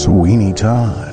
Sweeney Todd.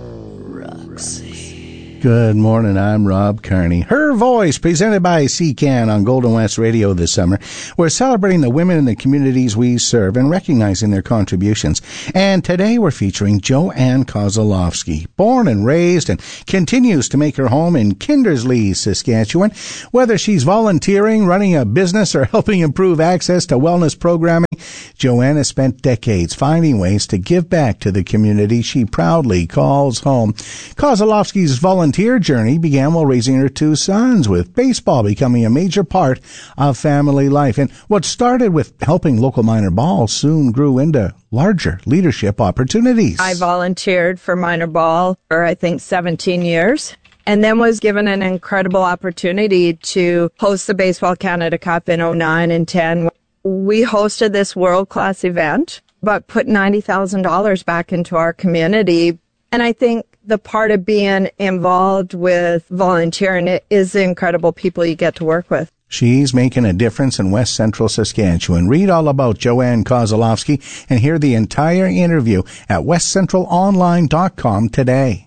Good morning, I'm Rob Kearney. Her Voice, presented by CCAN on Golden West Radio this summer. We're celebrating the women in the communities we serve and recognizing their contributions. And today we're featuring Joanne Kozlowski, born and raised and continues to make her home in Kindersley, Saskatchewan. Whether she's volunteering, running a business, or helping improve access to wellness programming, Joanne has spent decades finding ways to give back to the community she proudly calls home. Kozlowski's volunteer journey began while raising her two sons, with baseball becoming a major part of family life. And what started with helping local minor ball soon grew into larger leadership opportunities. I volunteered for minor ball for, I think, 17 years. And then was given an incredible opportunity to host the Baseball Canada Cup in 09 and 10. We hosted this world-class event, but put $90,000 back into our community. And I think the part of being involved with volunteering is the incredible people you get to work with. She's making a difference in West Central Saskatchewan. Read all about Joanne Kozlowski and hear the entire interview at westcentralonline.com today.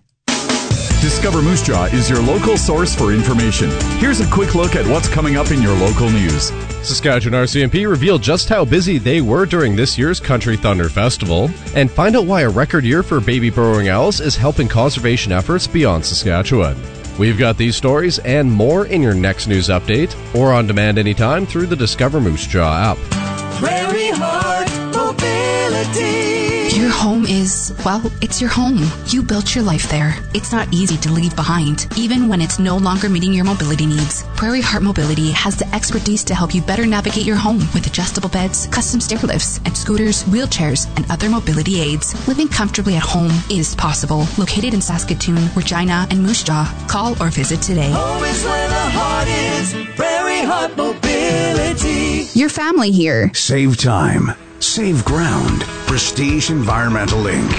Discover Moose Jaw is your local source for information. Here's a quick look at what's coming up in your local news. Saskatchewan RCMP revealed just how busy they were during this year's Country Thunder Festival, and find out why a record year for baby burrowing owls is helping conservation efforts beyond Saskatchewan. We've got these stories and more in your next news update, or on demand anytime through the Discover Moose Jaw app. Prairie Heart Mobility. Your home is, well, it's your home. You built your life there. It's not easy to leave behind, even when it's no longer meeting your mobility needs. Prairie Heart Mobility has the expertise to help you better navigate your home with adjustable beds, custom stair lifts, and scooters, wheelchairs, and other mobility aids. Living comfortably at home is possible. Located in Saskatoon, Regina, and Moose Jaw. Call or visit today. Home is where the heart is. Prairie Heart Mobility. Your family here. Save time. Save ground. Prestige Environmental Inc.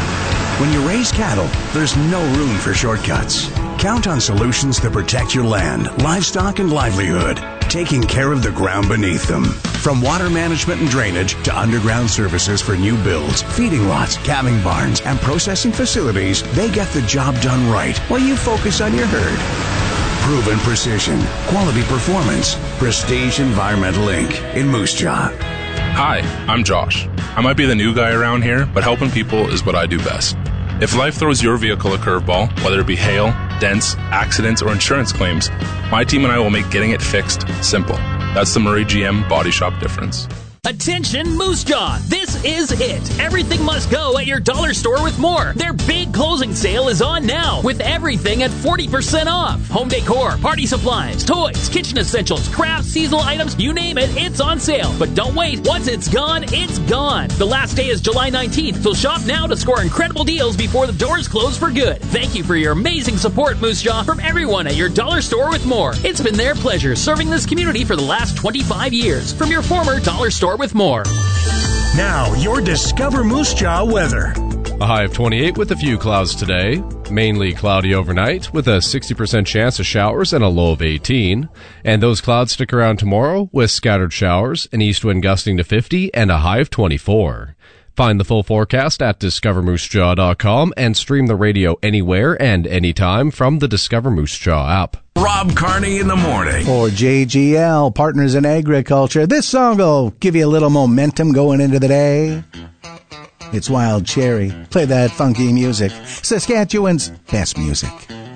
When you raise cattle, there's no room for shortcuts. Count on solutions that protect your land, livestock, and livelihood, taking care of the ground beneath them. From water management and drainage to underground services for new builds, feeding lots, calving barns, and processing facilities, they get the job done right while you focus on your herd. Proven precision, quality performance. Prestige Environmental Inc. in Moose Jaw. Hi, I'm Josh. I might be the new guy around here, but helping people is what I do best. If life throws your vehicle a curveball, whether it be hail, dents, accidents, or insurance claims, my team and I will make getting it fixed simple. That's the Murray GM Body Shop difference. Attention Moose Jaw, this is it. Everything must go at your dollar store with more. Their big closing sale is on now with everything at 40% off. Home decor, party supplies, toys, kitchen essentials, crafts, seasonal items, you name it, it's on sale. But don't wait, once it's gone, it's gone. The last day is July 19th, so shop now to score incredible deals before the doors close for good. Thank you for your amazing support, Moose Jaw, from everyone at your dollar store with more. It's been their pleasure serving this community for the last 25 years. From your former dollar store with more. Now, your Discover Moose Jaw weather. A high of 28 with a few clouds today. Mainly cloudy overnight with a 60% chance of showers and a low of 18. And those clouds stick around tomorrow with scattered showers, an east wind gusting to 50 and a high of 24. Find the full forecast at discovermoosejaw.com and stream the radio anywhere and anytime from the Discover Moose Jaw app. Rob Kearney in the morning. For JGL, Partners in Agriculture. This song will give you a little momentum going into the day. It's Wild Cherry. Play that funky music. Saskatchewan's best music.